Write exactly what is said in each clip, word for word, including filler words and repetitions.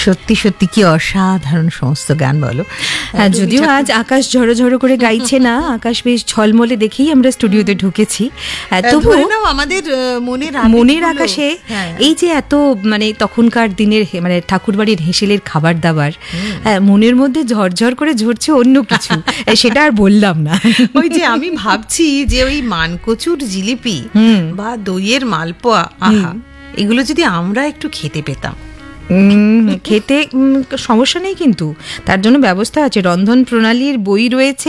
সত্যি সত্যি কি অসাধারণ সমস্ত গান বলো। হ্যাঁ, যদিও আজ আকাশ ঝড়ো ঝড়ো করে গাইছে না, আকাশ বেশ ঝলমলে দেখেই আমরা স্টুডিওতে ঢুকেছি। তবুও আমাদের মনের মনের আকাশে এই যে এত মানে তখনকার দিনের মানে ঠাকুরবাড়ির হেঁসেলের খাবার দাবার, মনের মধ্যে ঝরঝর করে ঝরছে অন্য কিছু, সেটা আর বললাম না। ওই যে আমি ভাবছি যে ওই মানকচুর জিলিপি বা দইয়ের মালপোয়া, আহা, এগুলো যদি আমরা একটু খেতে পেতাম। খেতে সমস্যা নেই, কিন্তু তার জন্য ব্যবস্থা আছে, রন্ধন প্রণালীর বই রয়েছে,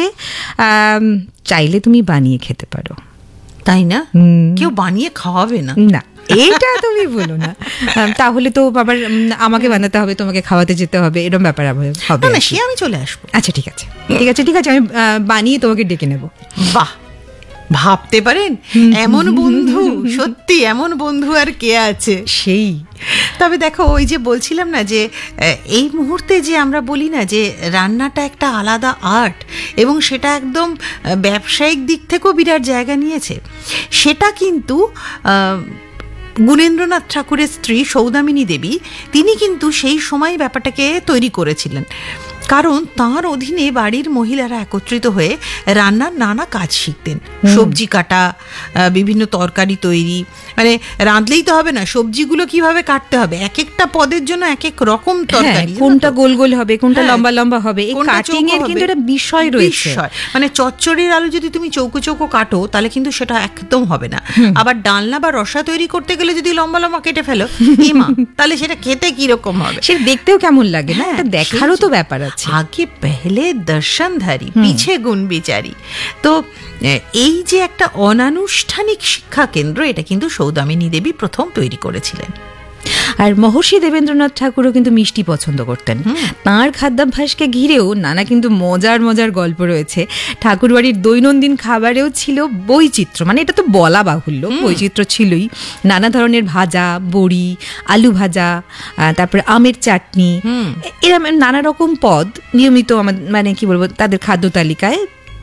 চাইলে তুমি বানিয়ে খেতে পারো। তাই না? কেউ বানিয়ে খাওয়াবে না? না, এটা তুমি বলো না, তাহলে তো আবার আমাকে বানাতে হবে, তোমাকে খাওয়াতে যেতে হবে, এরকম ব্যাপার হবে না। সে আমি চলে আসবো। আচ্ছা ঠিক আছে ঠিক আছে ঠিক আছে আমি বানিয়ে তোমাকে ডেকে নেব। বাহ, ভাবতে পারেন এমন বন্ধু, সত্যি এমন বন্ধু আর কে আছে? সেই। তবে দেখো, ওই যে বলছিলাম না যে এই মুহূর্তে যে আমরা বলি না যে রান্নাটা একটা আলাদা আর্ট এবং সেটা একদম ব্যবসায়িক দিক থেকেও বিরাট জায়গা নিয়েছে, সেটা কিন্তু গুণেন্দ্রনাথ ঠাকুরের স্ত্রী সৌদামিনী দেবী, তিনি কিন্তু সেই সময় ব্যাপারটাকে তৈরি করেছিলেন। কারণ তাঁর অধীনে বাড়ির মহিলারা একত্রিত হয়ে রান্নার নানা কাজ শিখতেন, সবজি কাটা, বিভিন্ন তরকারি তৈরি, মানে রাঁধলেই তো হবে না, সবজিগুলো কিভাবে কাটতে হবে, এক একটা পদের জন্য এক এক রকম তরকারি, কোনটা গোল গোল হবে, কোনটা লম্বা লম্বা হবে, এই কাটিং এর কিন্তু একটা বিষয় রয়েছে। মানে চচ্চড়ির আলু যদি তুমি চৌকো চৌকো কাটো তাহলে কিন্তু সেটা একদম হবে না, আবার ডালনা বা রসা তৈরি করতে গেলে যদি লম্বা লম্বা কেটে ফেলো ইমা, তাহলে সেটা খেতে কিরকম হবে, সে দেখতেও কেমন লাগে না, এটা দেখারও তো ব্যাপার আছে। আগে পেহলে দর্শনধারী পিছে গুণ বিচারী। তো এই যে একটা অনানুষ্ঠানিক শিক্ষা কেন্দ্র, এটা কিন্তু সৌদামিনী দেবী প্রথম তৈরি করেছিলেন। আর মহর্ষি দেবেন্দ্রনাথ ঠাকুরও কিন্তু মিষ্টি পছন্দ করতেন, তাঁর খাদ্যাভ্যাসকে ঘিরেও নানা কিন্তু মজার মজার গল্প রয়েছে। ঠাকুরবাড়ির দৈনন্দিন খাবারেও ছিল বৈচিত্র্য, মানে এটা তো বলা বাহুল্য, বৈচিত্র্য ছিলই। নানা ধরনের ভাজা, বড়ি, আলু ভাজা, তারপরে আমের চাটনি, এরকম নানা রকম পদ নিয়মিত মানে কি বলবো তাদের খাদ্য তালিকায়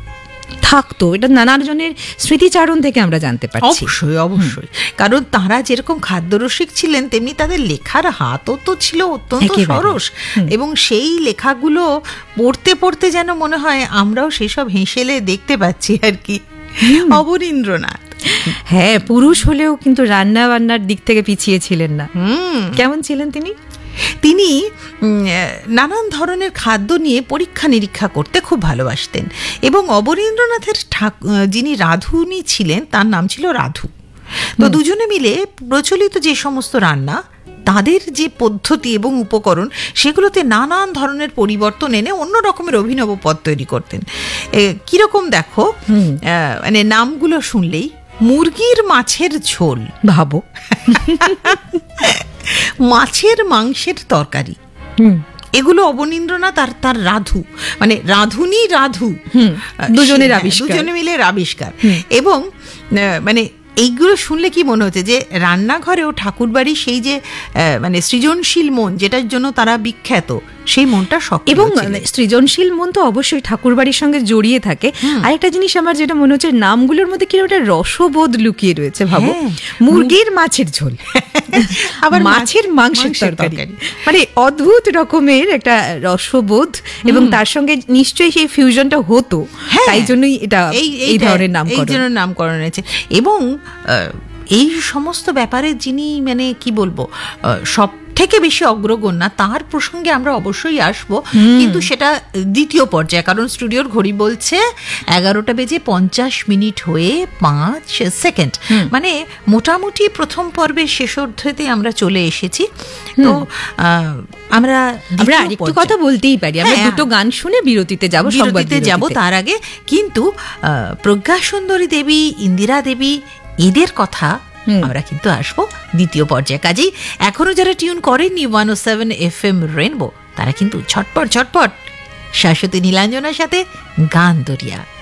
থাকতো। এটা নানা জনের স্মৃতিচারণ থেকে আমরা জানতে পারছি। অবশ্যই অবশ্যই, কারণ তারা যেরকম খাদ্যরসিক ছিলেন তেমনি তাদের লেখার হাতও তো ছিল অত্যন্ত সরস, এবং সেই লেখাগুলো পড়তে পড়তে যেন মনে হয় আমরাও সেসব হেঁসেলে দেখতে পাচ্ছি আর কি। অবনীন্দ্রনাথ, হ্যাঁ, পুরুষ হলেও কিন্তু রান্না বান্নার দিক থেকে পিছিয়ে ছিলেন না। কেমন ছিলেন তিনি? তিনি নানান ধরনের খাদ্য নিয়ে পরীক্ষা নিরীক্ষা করতে খুব ভালোবাসতেন, এবং অবনীন্দ্রনাথের যিনি রাঁধুনি ছিলেন তার নাম ছিল রাধু। তো দুজনে মিলে প্রচলিত যে সমস্ত রান্না, তাদের যে পদ্ধতি এবং উপকরণ, সেগুলোতে নানান ধরনের পরিবর্তন এনে অন্য রকমের অভিনব পদ তৈরি করতেন। কিরকম দেখো, মানে নামগুলো শুনলেই, মুরগির মাছের ঝোল, ভাবো, মাছের মাংসের তরকারি, এগুলো অবনীন্দ্রনাথ আর তার রাধু, মানে রাধুনি রাধু, দুজনের আবিষ্কার, দুজনে মিলে আবিষ্কার। এবং মানে এইগুলো শুনলে কি মনে হচ্ছে যে রান্নাঘরেও ঠাকুরবাড়ি সেই যে মানে সৃজনশীল মন, যেটার জন্য তারা বিখ্যাত, সেই মনটা সক্রিয়, এবং সৃজনশীল মন তো অবশ্যই ঠাকুরবাড়ির সঙ্গে জড়িয়ে থাকে। আরেকটা জিনিস আমার যেটা মনে হচ্ছে, নামগুলোর মধ্যে কিরকম একটা রসবোধ লুকিয়ে রয়েছে। ভাবো, মুরগির মাছের ঝোল, আবার মাছের মাংসের তরকারি, মানে অদ্ভুত রকমের একটা রসবোধ, এবং তার সঙ্গে নিশ্চয়ই সেই ফিউশনটা হতো, তাই জন্যই এটা এই ধরনের নামকরণ, এই জন্য নামকরণ হয়েছে। এবং এই সমস্ত ব্যাপারে যিনি মানে কি বলবো সব থেকে বেশি অগ্রগণ্য, তার প্রসঙ্গে আমরা অবশ্যই আসবো, কিন্তু সেটা দ্বিতীয় পর্যায়ে, কারণ স্টুডিওর ঘড়ি বলছে এগারোটা বেজে পঞ্চাশ মিনিট হয়ে পাঁচ সেকেন্ড, মানে মোটামুটি প্রথম পর্বের শেষার্ধতে আমরা চলে এসেছি। তো আমরা আমরা আরেকটু কথা বলতেই পারি, আমরা দুটো গান শুনে বিরতিতে যাব, বিরতিতে যাব। তার আগে কিন্তু প্রজ্ঞা সুন্দরী দেবী, ইন্দিরা দেবী, এদের কথা আমরা কিন্তু আসবো দ্বিতীয় পর্যায়ে। কাজেই এখনো যারা টিউন করেননি ওয়ান ও সেভেন এফ এম রেনবো, তারা কিন্তু ঝটপট ঝটপট শাশ্বতী নীলাঞ্জনার সাথে গান দরিয়া